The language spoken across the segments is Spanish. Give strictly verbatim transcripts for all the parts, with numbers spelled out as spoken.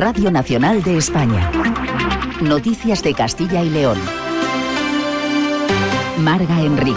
Radio Nacional de España. Noticias de Castilla y León. Marga Enrique.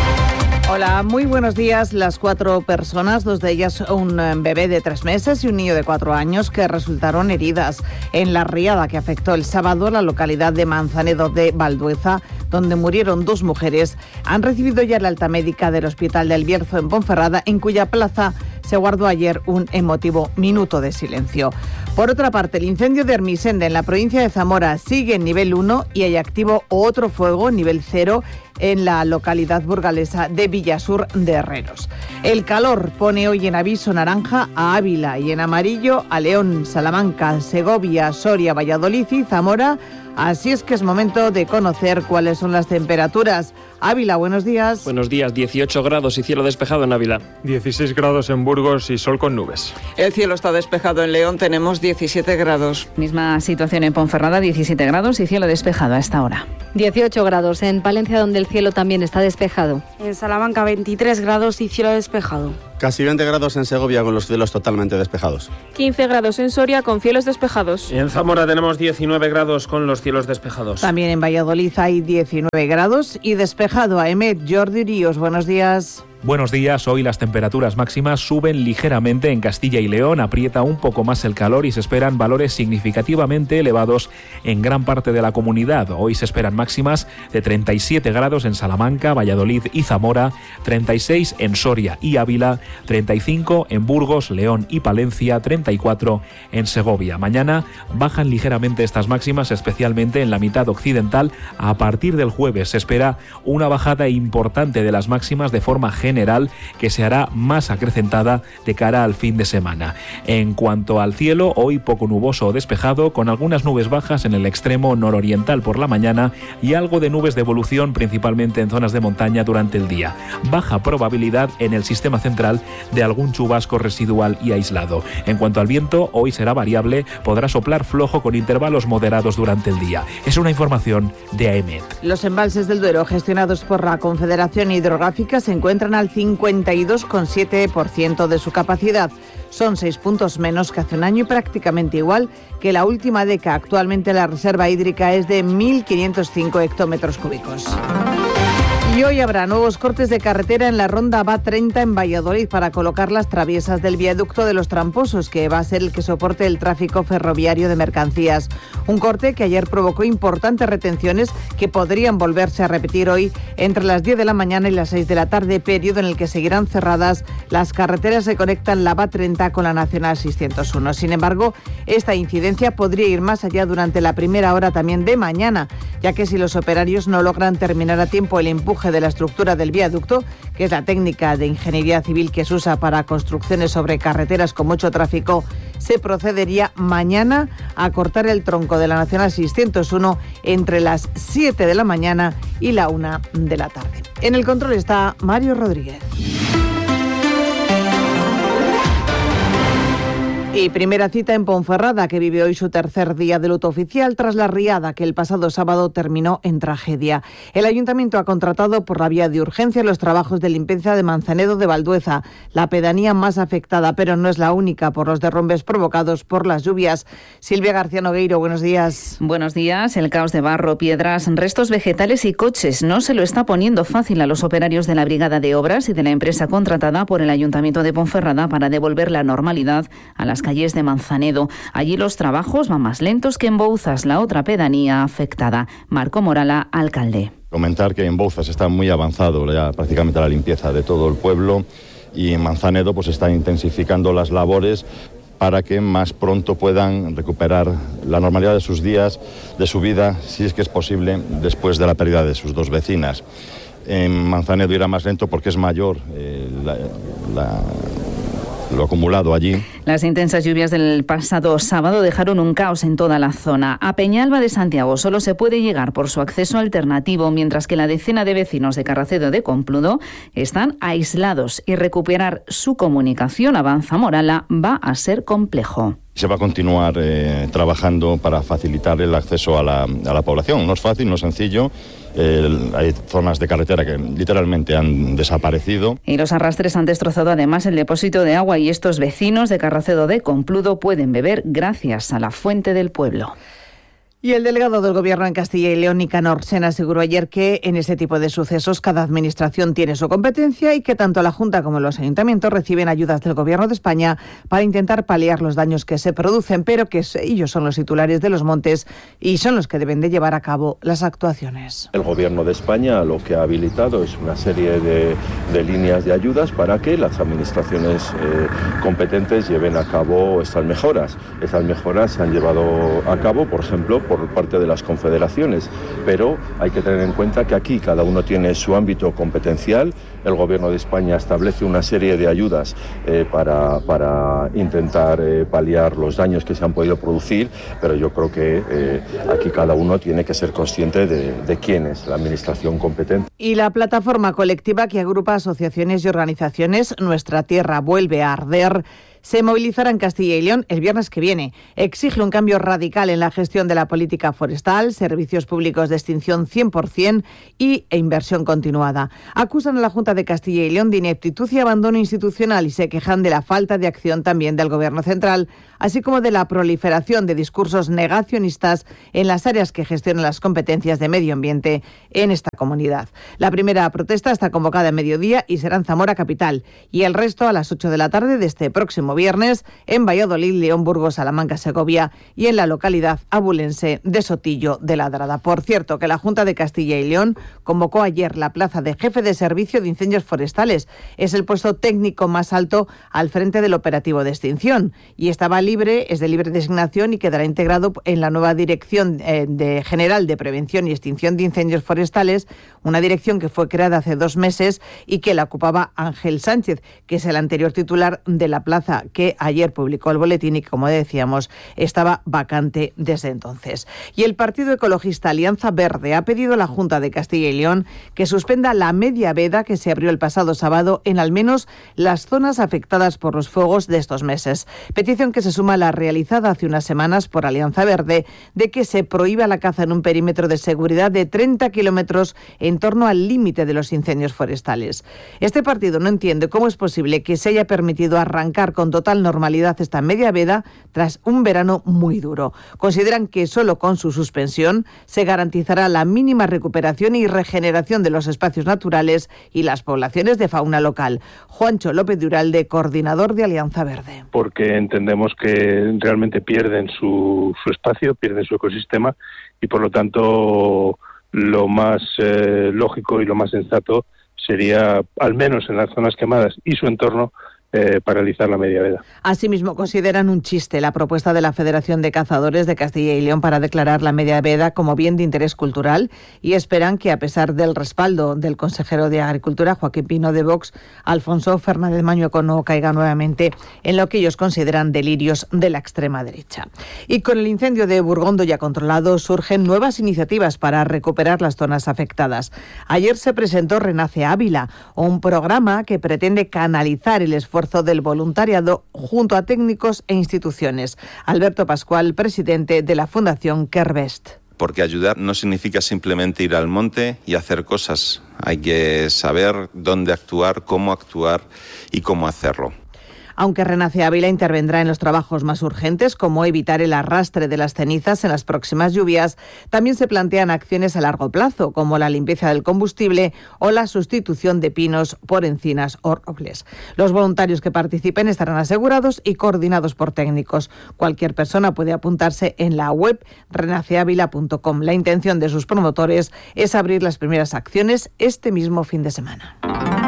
Hola, muy buenos días. Las cuatro personas, dos de ellas un bebé de tres meses y un niño de cuatro años, que resultaron heridas en la riada que afectó el sábado a la localidad de Manzanedo de Valdueza, donde murieron dos mujeres, han recibido ya la alta médica del Hospital del Bierzo en Ponferrada, en cuya plaza se guardó ayer un emotivo minuto de silencio. Por otra parte, el incendio de Ermessenda en la provincia de Zamora sigue en nivel uno y hay activo otro fuego, nivel cero, en la localidad burgalesa de Villasur de Herreros. El calor pone hoy en aviso naranja a Ávila y en amarillo a León, Salamanca, Segovia, Soria, Valladolid y Zamora. Así es que es momento de conocer cuáles son las temperaturas. Ávila, buenos días. Buenos días, dieciocho grados y cielo despejado en Ávila. dieciséis grados en Burgos y sol con nubes. El cielo está despejado en León, tenemos diecisiete grados. Misma situación en Ponferrada, diecisiete grados y cielo despejado a esta hora. dieciocho grados en Palencia, donde el cielo también está despejado. En Salamanca, veintitrés grados y cielo despejado. Casi veinte grados en Segovia con los cielos totalmente despejados. quince grados en Soria con cielos despejados. Y en Zamora tenemos diecinueve grados con los cielos despejados. También en Valladolid hay diecinueve grados y despejado. A Emet, Jordi Ríos, buenos días. Buenos días. Hoy las temperaturas máximas suben ligeramente en Castilla y León, aprieta un poco más el calor y se esperan valores significativamente elevados en gran parte de la comunidad. Hoy se esperan máximas de treinta y siete grados en Salamanca, Valladolid y Zamora, treinta y seis en Soria y Ávila, treinta y cinco en Burgos, León y Palencia, treinta y cuatro en Segovia. Mañana bajan ligeramente estas máximas, especialmente en la mitad occidental. A partir del jueves se espera una bajada importante de las máximas de forma general general que se hará más acrecentada de cara al fin de semana. En cuanto al cielo, hoy poco nuboso o despejado, con algunas nubes bajas en el extremo nororiental por la mañana y algo de nubes de evolución principalmente en zonas de montaña durante el día. Baja probabilidad en el sistema central de algún chubasco residual y aislado. En cuanto al viento, hoy será variable, podrá soplar flojo con intervalos moderados durante el día. Es una información de AEMET. Los embalses del Duero gestionados por la Confederación Hidrográfica se encuentran al cincuenta y dos coma siete por ciento de su capacidad. Son seis puntos menos que hace un año y prácticamente igual que la última década. Actualmente la reserva hídrica es de mil quinientos cinco hectómetros cúbicos. Y hoy habrá nuevos cortes de carretera en la ronda B A treinta en Valladolid para colocar las traviesas del viaducto de los Tramposos, que va a ser el que soporte el tráfico ferroviario de mercancías. Un corte que ayer provocó importantes retenciones que podrían volverse a repetir hoy entre las diez de la mañana y las seis de la tarde, periodo en el que seguirán cerradas las carreteras que conectan la B A treinta con la Nacional seiscientos uno. Sin embargo, esta incidencia podría ir más allá durante la primera hora también de mañana, ya que si los operarios no logran terminar a tiempo el empuje de la estructura del viaducto, que es la técnica de ingeniería civil que se usa para construcciones sobre carreteras con mucho tráfico, se procedería mañana a cortar el tronco de la Nacional seiscientos uno entre las siete de la mañana y la una de la tarde. En el control está Mario Rodríguez. Y primera cita en Ponferrada, que vive hoy su tercer día de luto oficial tras la riada que el pasado sábado terminó en tragedia. El ayuntamiento ha contratado por la vía de urgencia los trabajos de limpieza de Manzanedo de Valdueza, la pedanía más afectada, pero no es la única por los derrumbes provocados por las lluvias. Silvia García Nogueiro, buenos días. Buenos días. El caos de barro, piedras, restos vegetales y coches no se lo está poniendo fácil a los operarios de la Brigada de Obras y de la empresa contratada por el Ayuntamiento de Ponferrada para devolver la normalidad a las calles de Manzanedo. Allí los trabajos van más lentos que en Bouzas, la otra pedanía afectada. Marco Morala, alcalde. Comentar que en Bouzas está muy avanzado ya prácticamente la limpieza de todo el pueblo y en Manzanedo pues están intensificando las labores para que más pronto puedan recuperar la normalidad de sus días, de su vida, si es que es posible, después de la pérdida de sus dos vecinas. En Manzanedo irá más lento porque es mayor eh, la, la lo acumulado allí. Las intensas lluvias del pasado sábado dejaron un caos en toda la zona. A Peñalba de Santiago solo se puede llegar por su acceso alternativo, mientras que la decena de vecinos de Carracedo de Compludo están aislados y recuperar su comunicación a Banza Morala va a ser complejo. Se va a continuar eh, trabajando para facilitar el acceso a la, a la población. No es fácil, no es sencillo. Eh, hay zonas de carretera que literalmente han desaparecido. Y los arrastres han destrozado además el depósito de agua y estos vecinos de Carracedo de Compludo pueden beber gracias a la fuente del pueblo. Y el delegado del Gobierno en Castilla y León, Nicanor Sena, aseguró ayer que en este tipo de sucesos cada administración tiene su competencia y que tanto la Junta como los ayuntamientos reciben ayudas del Gobierno de España para intentar paliar los daños que se producen, pero que ellos son los titulares de los montes y son los que deben de llevar a cabo las actuaciones. El Gobierno de España lo que ha habilitado es una serie de, de líneas de ayudas para que las administraciones eh, competentes lleven a cabo estas mejoras. Esas mejoras se han llevado a cabo, por ejemplo, por por parte de las confederaciones, pero hay que tener en cuenta que aquí cada uno tiene su ámbito competencial. El Gobierno de España establece una serie de ayudas eh, para, para intentar eh, paliar los daños que se han podido producir, pero yo creo que eh, aquí cada uno tiene que ser consciente de, de quién es la administración competente. Y la plataforma colectiva que agrupa asociaciones y organizaciones Nuestra Tierra Vuelve a Arder se movilizará en Castilla y León el viernes que viene. Exige un cambio radical en la gestión de la política forestal, servicios públicos de extinción cien por ciento y e inversión continuada. Acusan a la Junta de Castilla y León de ineptitud y abandono institucional y se quejan de la falta de acción también del Gobierno central, así como de la proliferación de discursos negacionistas en las áreas que gestionan las competencias de medio ambiente en esta comunidad. La primera protesta está convocada a mediodía y será en Zamora capital y el resto a las ocho de la tarde de este próximo viernes en Valladolid, León, Burgos, Salamanca, Segovia y en la localidad abulense de Sotillo de Ladrada. Por cierto, que la Junta de Castilla y León convocó ayer la plaza de jefe de servicio de incendios forestales. Es el puesto técnico más alto al frente del operativo de extinción y estaba libre, es de libre designación y quedará integrado en la nueva Dirección eh, de General de Prevención y Extinción de Incendios Forestales, una dirección que fue creada hace dos meses y que la ocupaba Ángel Sánchez, que es el anterior titular de la plaza, que ayer publicó el boletín y, como decíamos, estaba vacante desde entonces. Y el Partido Ecologista Alianza Verde ha pedido a la Junta de Castilla y León que suspenda la media veda que se abrió el pasado sábado en al menos las zonas afectadas por los fuegos de estos meses. Petición que se suma a la realizada hace unas semanas por Alianza Verde de que se prohíba la caza en un perímetro de seguridad de treinta kilómetros en torno al límite de los incendios forestales. Este partido no entiende cómo es posible que se haya permitido arrancar con total normalidad esta media veda tras un verano muy duro. Consideran que solo con su suspensión se garantizará la mínima recuperación y regeneración de los espacios naturales y las poblaciones de fauna local. Juancho López de Uralde, coordinador de Alianza Verde. Porque entendemos que realmente pierden su, su espacio, pierden su ecosistema y por lo tanto lo más eh, lógico y lo más sensato sería, al menos en las zonas quemadas y su entorno, Eh, paralizar la media veda. Asimismo, consideran un chiste la propuesta de la Federación de Cazadores de Castilla y León para declarar la media veda como bien de interés cultural y esperan que, a pesar del respaldo del consejero de Agricultura, Joaquín Pino de Vox, Alfonso Fernández Mañueco no caiga nuevamente en lo que ellos consideran delirios de la extrema derecha. Y con el incendio de Burgondo ya controlado, surgen nuevas iniciativas para recuperar las zonas afectadas. Ayer se presentó Renace Ávila, un programa que pretende canalizar el esfuerzo del voluntariado junto a técnicos e instituciones. Alberto Pascual, presidente de la Fundación Kerbest. Porque ayudar no significa simplemente ir al monte y hacer cosas. Hay que saber dónde actuar, cómo actuar y cómo hacerlo. Aunque Renace Ávila intervendrá en los trabajos más urgentes, como evitar el arrastre de las cenizas en las próximas lluvias, también se plantean acciones a largo plazo, como la limpieza del combustible o la sustitución de pinos por encinas o robles. Los voluntarios que participen estarán asegurados y coordinados por técnicos. Cualquier persona puede apuntarse en la web renace ávila punto com. La intención de sus promotores es abrir las primeras acciones este mismo fin de semana.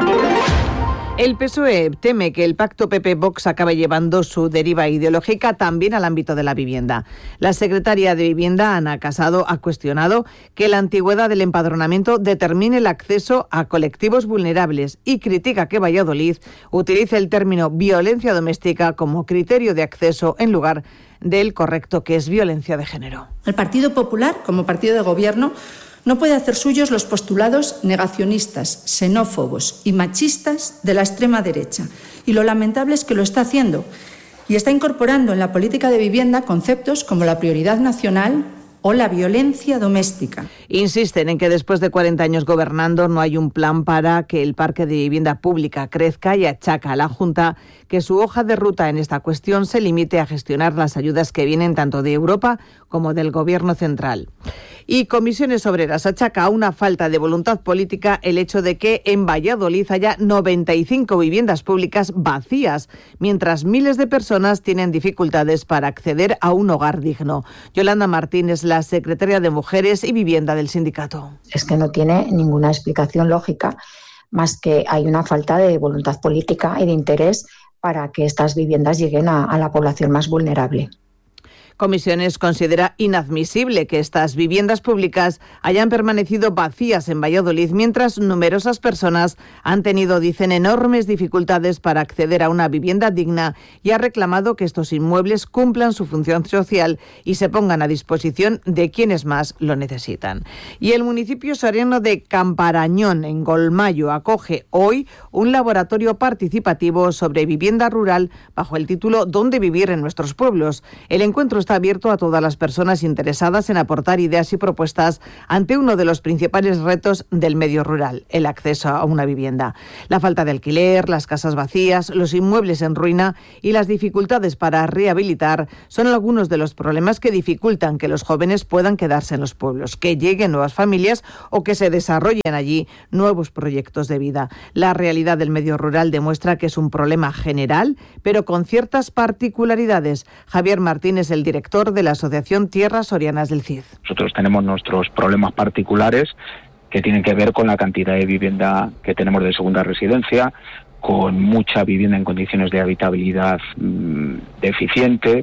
El P S O E teme que el pacto P P-Vox acabe llevando su deriva ideológica también al ámbito de la vivienda. La secretaria de Vivienda, Ana Casado, ha cuestionado que la antigüedad del empadronamiento determine el acceso a colectivos vulnerables y critica que Valladolid utilice el término violencia doméstica como criterio de acceso en lugar del correcto, que es violencia de género. El Partido Popular, como partido de gobierno, no puede hacer suyos los postulados negacionistas, xenófobos y machistas de la extrema derecha. Y lo lamentable es que lo está haciendo. y está incorporando en la política de vivienda conceptos como la prioridad nacional o la violencia doméstica. Insisten en que después de cuarenta años gobernando no hay un plan para que el parque de vivienda pública crezca y achaca a la Junta que su hoja de ruta en esta cuestión se limite a gestionar las ayudas que vienen tanto de Europa como del Gobierno central. Y Comisiones Obreras achaca a una falta de voluntad política el hecho de que en Valladolid haya noventa y cinco viviendas públicas vacías, mientras miles de personas tienen dificultades para acceder a un hogar digno. Yolanda Martín es la secretaria de Mujeres y Vivienda del sindicato. Es que no tiene ninguna explicación lógica, más que hay una falta de voluntad política y de interés para que estas viviendas lleguen a, a la población más vulnerable. Comisiones considera inadmisible que estas viviendas públicas hayan permanecido vacías en Valladolid, mientras numerosas personas han tenido, dicen, enormes dificultades para acceder a una vivienda digna, y ha reclamado que estos inmuebles cumplan su función social y se pongan a disposición de quienes más lo necesitan. Y el municipio soriano de Camparañón, en Golmayo, acoge hoy un laboratorio participativo sobre vivienda rural bajo el título ¿Dónde vivir en nuestros pueblos? El encuentro está abierto a todas las personas interesadas en aportar ideas y propuestas ante uno de los principales retos del medio rural, el acceso a una vivienda. La falta de alquiler, las casas vacías, los inmuebles en ruina y las dificultades para rehabilitar son algunos de los problemas que dificultan que los jóvenes puedan quedarse en los pueblos, que lleguen nuevas familias o que se desarrollen allí nuevos proyectos de vida. La realidad del medio rural demuestra que es un problema general, pero con ciertas particularidades. Javier Martín es el director director de la Asociación Tierras Sorianas del C I D. Nosotros tenemos nuestros problemas particulares que tienen que ver con la cantidad de vivienda que tenemos de segunda residencia, con mucha vivienda en condiciones de habitabilidad mmm, deficiente,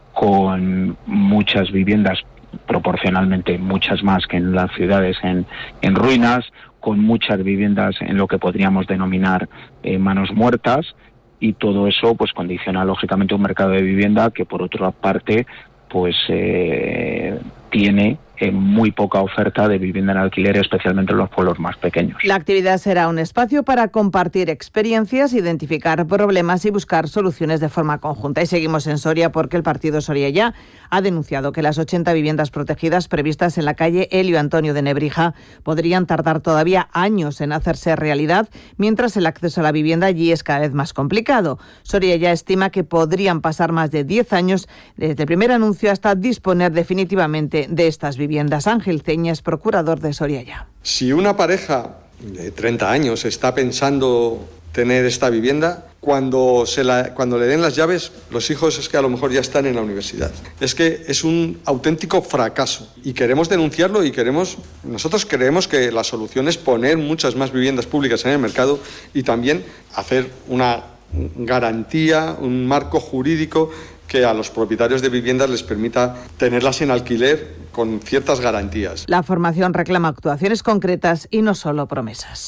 con muchas viviendas, proporcionalmente muchas más que en las ciudades, en, en ruinas, con muchas viviendas en lo que podríamos denominar eh, manos muertas. Y todo eso pues condiciona lógicamente un mercado de vivienda que por otra parte pues eh, tiene eh, muy poca oferta de vivienda en alquiler, especialmente en los pueblos más pequeños. La actividad será un espacio para compartir experiencias, identificar problemas y buscar soluciones de forma conjunta. Y seguimos en Soria porque el partido Soria Ya ha denunciado que las ochenta viviendas protegidas previstas en la calle Elio Antonio de Nebrija podrían tardar todavía años en hacerse realidad, mientras el acceso a la vivienda allí es cada vez más complicado. Soria Ya estima que podrían pasar más de diez años desde el primer anuncio hasta disponer definitivamente de estas viviendas. Ángel Ceñas, procurador de Soria Ya. Si una pareja de treinta años está pensando tener esta vivienda, cuando, se la, cuando le den las llaves, los hijos es que a lo mejor ya están en la universidad. Es que es un auténtico fracaso y queremos denunciarlo y queremos, nosotros creemos que la solución es poner muchas más viviendas públicas en el mercado y también hacer una garantía, un marco jurídico que a los propietarios de viviendas les permita tenerlas en alquiler con ciertas garantías. La formación reclama actuaciones concretas y no solo promesas.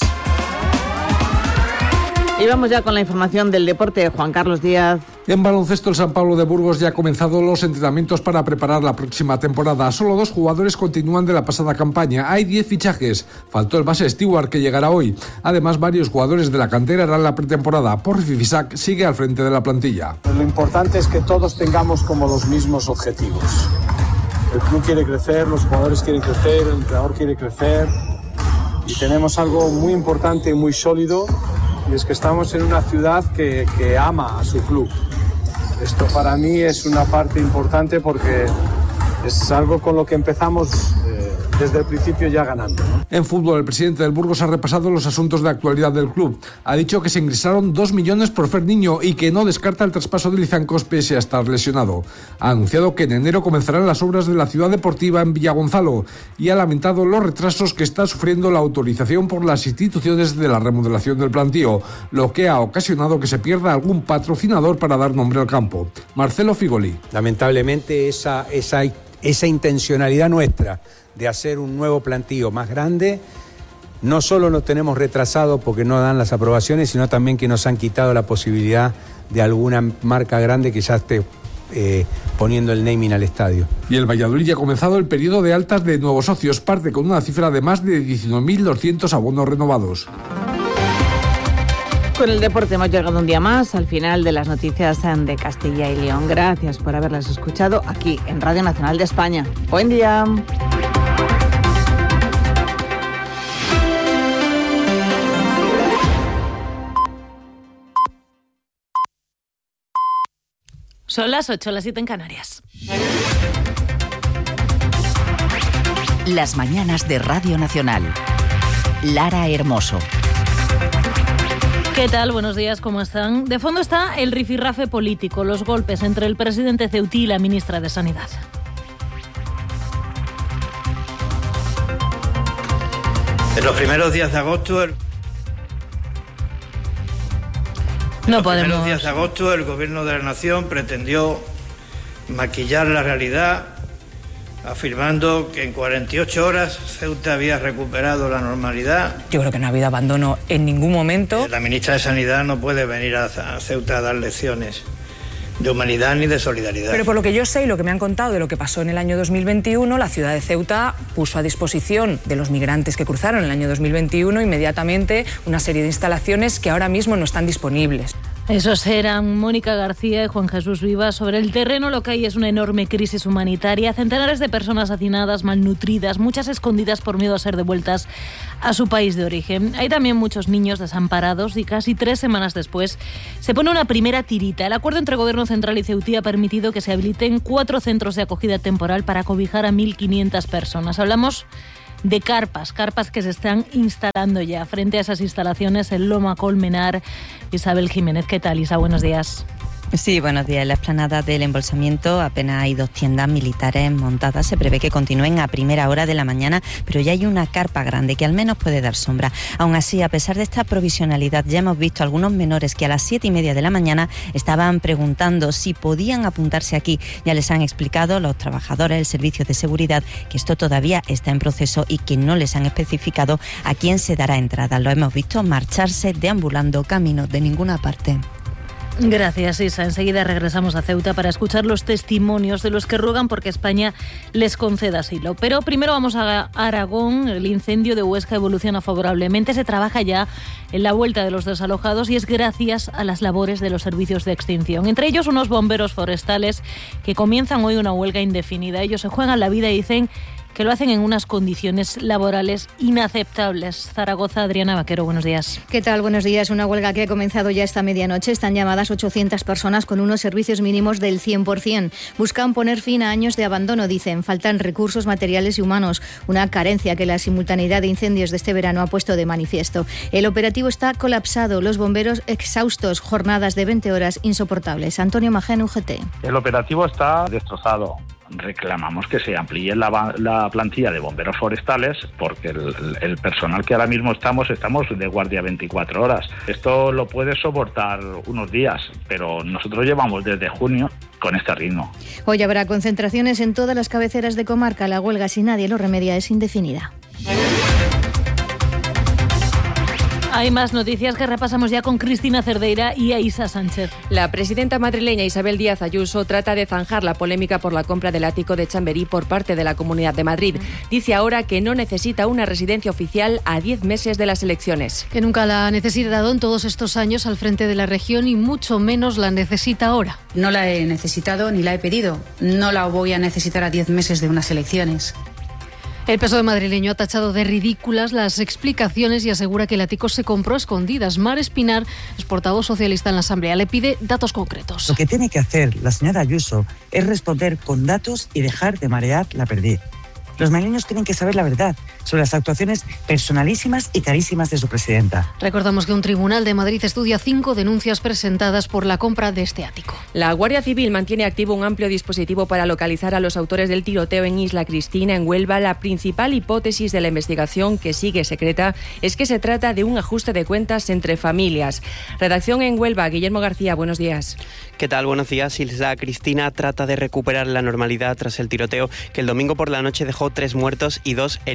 Y vamos ya con la información del deporte. Juan Carlos Díaz. En baloncesto, el San Pablo de Burgos ya ha comenzado los entrenamientos para preparar la próxima temporada. Solo dos jugadores continúan de la pasada campaña. Hay diez fichajes. Faltó el base Stewart, que llegará hoy. Además, varios jugadores de la cantera harán la pretemporada. Porfi Fisac sigue al frente de la plantilla. Lo importante es que todos tengamos como los mismos objetivos. El club quiere crecer, los jugadores quieren crecer, el entrenador quiere crecer. Y tenemos algo muy importante y muy sólido, y es que estamos en una ciudad que, que ama a su club. Esto para mí es una parte importante porque es algo con lo que empezamos eh, desde el principio ya ganando, ¿no? En fútbol, el presidente del Burgos ha repasado los asuntos de actualidad del club. Ha dicho que se ingresaron dos millones por Fer Niño y que no descarta el traspaso de Lizancos pese a estar lesionado. Ha anunciado que en enero comenzarán las obras de la ciudad deportiva en Villagonzalo y ha lamentado los retrasos que está sufriendo la autorización por las instituciones de la remodelación del plantío, lo que ha ocasionado que se pierda algún patrocinador para dar nombre al campo. Marcelo Figoli. Lamentablemente esa, esa, esa intencionalidad nuestra de hacer un nuevo plantío más grande, no solo lo tenemos retrasado porque no dan las aprobaciones, sino también que nos han quitado la posibilidad de alguna marca grande que ya esté eh, poniendo el naming al estadio. Y el Valladolid ya ha comenzado el periodo de altas de nuevos socios, parte con una cifra de más de diecinueve mil doscientos abonos renovados. Con el deporte hemos llegado un día más al final de las noticias de Castilla y León. Gracias por haberlas escuchado aquí en Radio Nacional de España. Buen día. Son las ocho, las siete en Canarias. Las mañanas de Radio Nacional. Lara Hermoso. ¿Qué tal? Buenos días, ¿cómo están? De fondo está el rifirrafe político, los golpes entre el presidente Ceutí y la ministra de Sanidad. En los primeros días de agosto... El... No en los podemos... primeros días de agosto el Gobierno de la Nación pretendió maquillar la realidad afirmando que en cuarenta y ocho horas Ceuta había recuperado la normalidad. Yo creo que no ha habido abandono en ningún momento. La ministra de Sanidad no puede venir a Ceuta a dar lecciones de humanidad ni de solidaridad. Pero por lo que yo sé y lo que me han contado de lo que pasó en el año dos mil veintiuno, la ciudad de Ceuta puso a disposición de los migrantes que cruzaron en el año dos mil veintiuno inmediatamente una serie de instalaciones que ahora mismo no están disponibles. Esos eran Mónica García y Juan Jesús Vivas. Sobre el terreno lo que hay es una enorme crisis humanitaria, centenares de personas hacinadas, malnutridas, muchas escondidas por miedo a ser devueltas a su país de origen. Hay también muchos niños desamparados y casi tres semanas después se pone una primera tirita. El acuerdo entre Gobierno Central y Ceutí ha permitido que se habiliten cuatro centros de acogida temporal para cobijar a mil quinientas personas. Hablamos de carpas, carpas que se están instalando ya. Frente a esas instalaciones, el Loma Colmenar. Isabel Jiménez, ¿qué tal, Isa? Buenos días. Sí, buenos días. En la explanada del embolsamiento apenas hay dos tiendas militares montadas. Se prevé que continúen a primera hora de la mañana, pero ya hay una carpa grande que al menos puede dar sombra. Aún así, a pesar de esta provisionalidad, ya hemos visto algunos menores que a las siete y media de la mañana estaban preguntando si podían apuntarse aquí. Ya les han explicado los trabajadores del servicio de seguridad que esto todavía está en proceso y que no les han especificado a quién se dará entrada. Lo hemos visto marcharse deambulando camino de ninguna parte. Gracias, Isa. Enseguida regresamos a Ceuta para escuchar los testimonios de los que ruegan porque España les conceda asilo. Pero primero vamos a Aragón. El incendio de Huesca evoluciona favorablemente. Se trabaja ya en la vuelta de los desalojados y es gracias a las labores de los servicios de extinción. Entre ellos unos bomberos forestales que comienzan hoy una huelga indefinida. Ellos se juegan la vida y dicen que lo hacen en unas condiciones laborales inaceptables. Zaragoza, Adriana Vaquero, buenos días. ¿Qué tal? Buenos días. Una huelga que ha comenzado ya esta medianoche. Están llamadas ochocientas personas con unos servicios mínimos del cien por ciento. Buscan poner fin a años de abandono, dicen. Faltan recursos materiales y humanos, una carencia que la simultaneidad de incendios de este verano ha puesto de manifiesto. El operativo está colapsado, los bomberos exhaustos, jornadas de veinte horas insoportables. Antonio Majén, U G T. El operativo está destrozado. Reclamamos que se amplíe la, la plantilla de bomberos forestales porque el, el personal que ahora mismo estamos, estamos de guardia veinticuatro horas. Esto lo puede soportar unos días, pero nosotros llevamos desde junio con este ritmo. Hoy habrá concentraciones en todas las cabeceras de comarca. La huelga, si nadie lo remedia, es indefinida. Hay más noticias que repasamos ya con Cristina Cerdeira y Aísa Sánchez. La presidenta madrileña Isabel Díaz Ayuso trata de zanjar la polémica por la compra del ático de Chamberí por parte de la Comunidad de Madrid. Dice ahora que no necesita una residencia oficial a diez meses de las elecciones. Que nunca la ha necesitado en todos estos años al frente de la región y mucho menos la necesita ahora. No la he necesitado ni la he pedido. No la voy a necesitar a diez meses de unas elecciones. El P S O E madrileño ha tachado de ridículas las explicaciones y asegura que el ático se compró a escondidas. Mar Espinar es portavoz socialista en la Asamblea. Le pide datos concretos. Lo que tiene que hacer la señora Ayuso es responder con datos y dejar de marear la perdiz. Los madrileños tienen que saber la verdad sobre las actuaciones personalísimas y carísimas de su presidenta. Recordamos que un tribunal de Madrid estudia cinco denuncias presentadas por la compra de este ático. La Guardia Civil mantiene activo un amplio dispositivo para localizar a los autores del tiroteo en Isla Cristina, en Huelva. La principal hipótesis de la investigación, que sigue secreta, es que se trata de un ajuste de cuentas entre familias. Redacción en Huelva, Guillermo García, buenos días. ¿Qué tal? Buenos días. Isla Cristina trata de recuperar la normalidad tras el tiroteo que el domingo por la noche dejó tres muertos y dos heridos.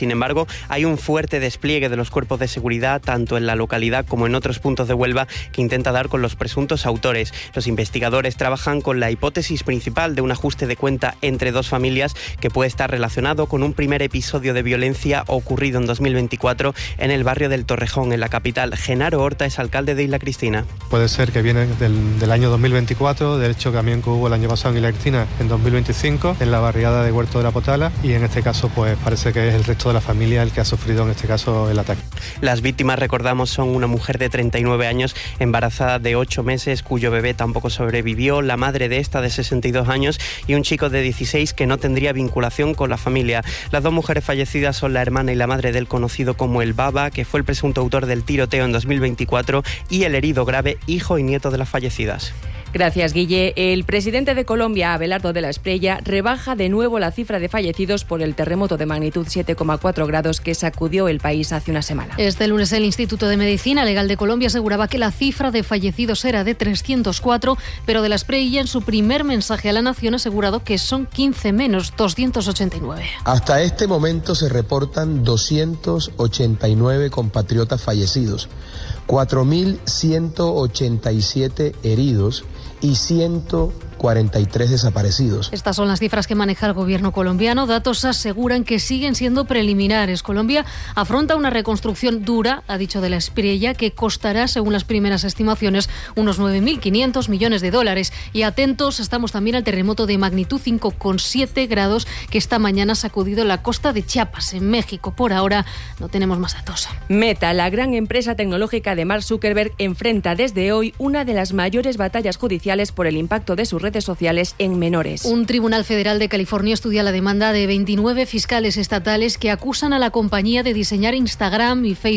Sin embargo, hay un fuerte despliegue de los cuerpos de seguridad, tanto en la localidad como en otros puntos de Huelva, que intenta dar con los presuntos autores. Los investigadores trabajan con la hipótesis principal de un ajuste de cuenta entre dos familias que puede estar relacionado con un primer episodio de violencia ocurrido en dos mil veinticuatro en el barrio del Torrejón, en la capital. Genaro Horta es alcalde de Isla Cristina. Puede ser que viene del, del año dos mil veinticuatro, de hecho también que hubo el año pasado en Isla Cristina en dos mil veinticinco, en la barriada de Huerto de la Potala, y en este caso pues parece que es el resto de la familia el que ha sufrido en este caso el ataque. Las víctimas, recordamos, son una mujer de treinta y nueve años, embarazada de ocho meses, cuyo bebé tampoco sobrevivió, la madre de esta de sesenta y dos años y un chico de dieciséis que no tendría vinculación con la familia. Las dos mujeres fallecidas son la hermana y la madre del conocido como el Baba, que fue el presunto autor del tiroteo en dos mil veinticuatro, y el herido grave, hijo y nieto de las fallecidas. Gracias, Guille. El presidente de Colombia, Abelardo de la Espriella, rebaja de nuevo la cifra de fallecidos por el terremoto de magnitud siete coma cuatro grados que sacudió el país hace una semana. Este lunes el Instituto de Medicina Legal de Colombia aseguraba que la cifra de fallecidos era de trescientos cuatro, pero de la Espriella en su primer mensaje a la nación ha asegurado que son quince menos, doscientos ochenta y nueve. Hasta este momento se reportan doscientos ochenta y nueve compatriotas fallecidos, cuatro mil ciento ochenta y siete heridos y ciento cuarenta y tres desaparecidos. Estas son las cifras que maneja el gobierno colombiano. Datos aseguran que siguen siendo preliminares. Colombia afronta una reconstrucción dura, ha dicho de la Espriella, que costará, según las primeras estimaciones, unos nueve mil quinientos millones de dólares. Y atentos, estamos también al terremoto de magnitud cinco coma siete grados que esta mañana ha sacudido la costa de Chiapas, en México. Por ahora no tenemos más datos. Meta, la gran empresa tecnológica de Mark Zuckerberg, enfrenta desde hoy una de las mayores batallas judiciales por el impacto de sus redes sociales en menores. Un tribunal federal de California estudia la demanda de veintinueve fiscales estatales que acusan a la compañía de diseñar Instagram y Facebook